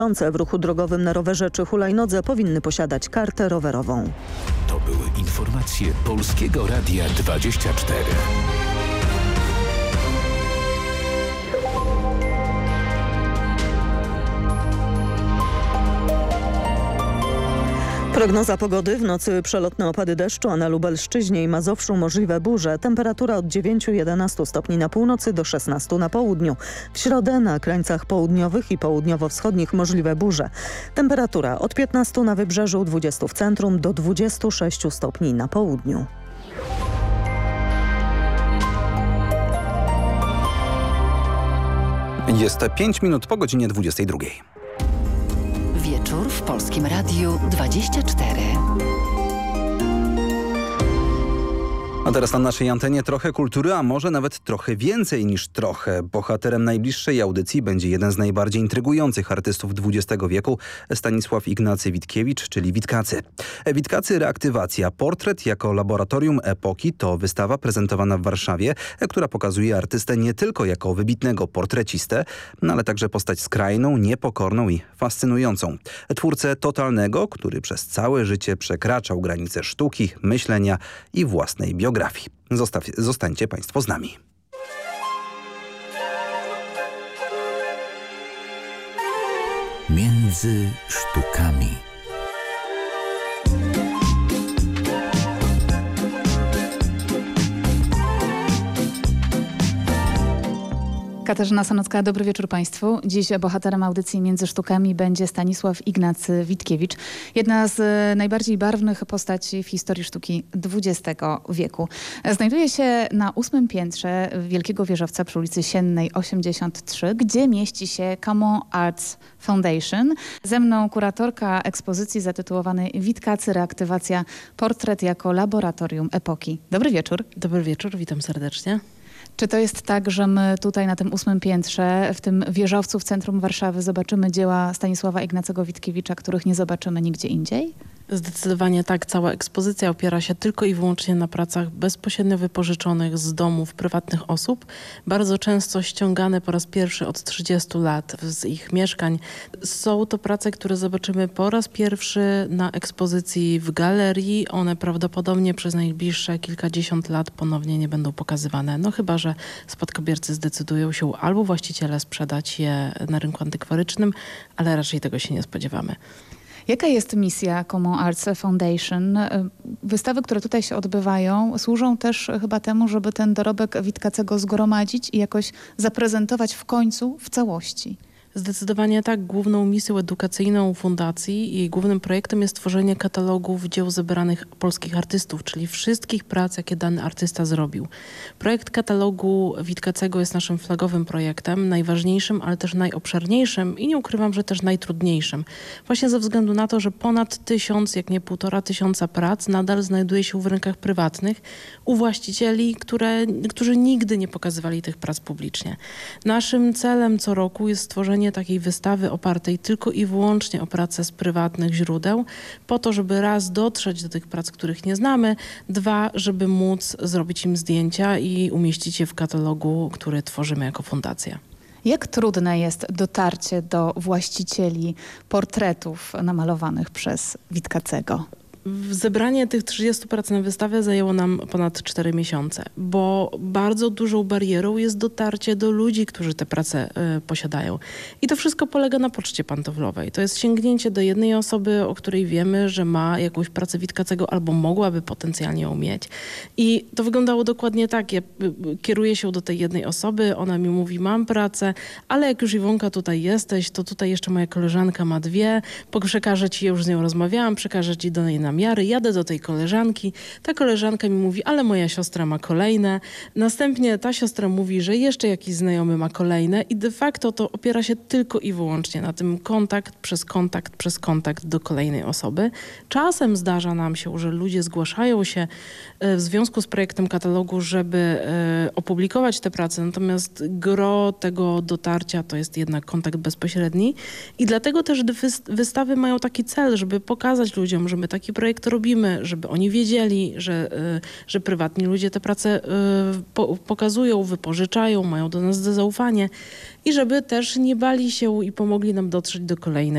W ruchu drogowym na rowerze czy hulajnodze powinny posiadać kartę rowerową. To były informacje Polskiego Radia 24. Prognoza pogody: w nocy przelotne opady deszczu, a na Lubelszczyźnie i Mazowszu możliwe burze. Temperatura od 9-11 stopni na północy do 16 na południu. W środę na krańcach południowych i południowo-wschodnich możliwe burze. Temperatura od 15 na wybrzeżu, 20 w centrum do 26 stopni na południu. Jest 5 minut po godzinie 22. Wieczór w Polskim Radiu 24. A teraz na naszej antenie trochę kultury, a może nawet trochę więcej niż trochę. Bohaterem najbliższej audycji będzie jeden z najbardziej intrygujących artystów XX wieku, Stanisław Ignacy Witkiewicz, czyli Witkacy. Witkacy reaktywacja. Portret jako laboratorium epoki to wystawa prezentowana w Warszawie, która pokazuje artystę nie tylko jako wybitnego portrecistę, ale także postać skrajną, niepokorną i fascynującą. Twórcę totalnego, który przez całe życie przekraczał granice sztuki, myślenia i własnej biografii. Zostańcie Państwo z nami. Między sztukami. Katarzyna Sanocka, dobry wieczór Państwu. Dziś bohaterem audycji Między Sztukami będzie Stanisław Ignacy Witkiewicz. Jedna z najbardziej barwnych postaci w historii sztuki XX wieku. Znajduje się na 8. piętrze wielkiego wieżowca przy ulicy Siennej 83, gdzie mieści się Common Arts Foundation. Ze mną kuratorka ekspozycji zatytułowanej Witkacy reaktywacja. Portret jako laboratorium epoki. Dobry wieczór. Dobry wieczór, witam serdecznie. Czy to jest tak, że my tutaj na tym 8. piętrze, w tym wieżowcu w centrum Warszawy zobaczymy dzieła Stanisława Ignacego Witkiewicza, których nie zobaczymy nigdzie indziej? Zdecydowanie tak. Cała ekspozycja opiera się tylko i wyłącznie na pracach bezpośrednio wypożyczonych z domów prywatnych osób, bardzo często ściągane po raz pierwszy od 30 lat z ich mieszkań. Są to prace, które zobaczymy po raz pierwszy na ekspozycji w galerii. One prawdopodobnie przez najbliższe kilkadziesiąt lat ponownie nie będą pokazywane. No chyba że spadkobiercy zdecydują się albo właściciele sprzedać je na rynku antykwarycznym, ale raczej tego się nie spodziewamy. Jaka jest misja Common Arts Foundation? Wystawy, które tutaj się odbywają, służą też chyba temu, żeby ten dorobek Witkacego zgromadzić i jakoś zaprezentować w końcu w całości. Zdecydowanie tak. Główną misją edukacyjną fundacji i jej głównym projektem jest tworzenie katalogów dzieł zebranych polskich artystów, czyli wszystkich prac, jakie dany artysta zrobił. Projekt katalogu Witkacego jest naszym flagowym projektem, najważniejszym, ale też najobszerniejszym i nie ukrywam, że też najtrudniejszym. Właśnie ze względu na to, że ponad 1000, jak nie 1500 prac nadal znajduje się w rękach prywatnych u właścicieli, którzy nigdy nie pokazywali tych prac publicznie. Naszym celem co roku jest stworzenie takiej wystawy opartej tylko i wyłącznie o pracę z prywatnych źródeł, po to, żeby raz dotrzeć do tych prac, których nie znamy, dwa, żeby móc zrobić im zdjęcia i umieścić je w katalogu, który tworzymy jako fundacja. Jak trudne jest dotarcie do właścicieli portretów namalowanych przez Witkacego? Zebranie tych 30 prac na wystawę zajęło nam ponad 4 miesiące, bo bardzo dużą barierą jest dotarcie do ludzi, którzy te prace posiadają. I to wszystko polega na poczcie pantoflowej. To jest sięgnięcie do jednej osoby, o której wiemy, że ma jakąś pracę Witkacego albo mogłaby potencjalnie ją mieć. I to wyglądało dokładnie tak. Ja kieruję się do tej jednej osoby, ona mi mówi, mam pracę, ale jak już Iwonka tutaj jesteś, to tutaj jeszcze moja koleżanka ma 2, przekażę ci, ja już z nią rozmawiałam, przekażę ci do niej namiary, jadę do tej koleżanki, ta koleżanka mi mówi, ale moja siostra ma kolejne. Następnie ta siostra mówi, że jeszcze jakiś znajomy ma kolejne i de facto to opiera się tylko i wyłącznie na tym kontakt przez kontakt do kolejnej osoby. Czasem zdarza nam się, że ludzie zgłaszają się w związku z projektem katalogu, żeby opublikować te prace, natomiast gro tego dotarcia to jest jednak kontakt bezpośredni i dlatego też wystawy mają taki cel, żeby pokazać ludziom, że my taki projekt robimy, żeby oni wiedzieli, że prywatni ludzie te prace pokazują, wypożyczają, mają do nas zaufanie i żeby też nie bali się i pomogli nam dotrzeć do kolejnej